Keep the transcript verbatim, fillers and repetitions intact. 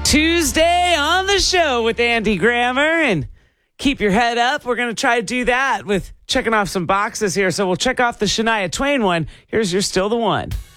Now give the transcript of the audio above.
Tuesday on the show with Andy Grammer, and keep your head up. We're going to try to do that with checking off some boxes here. So we'll check off the Shania Twain one. Here's You're Still the One.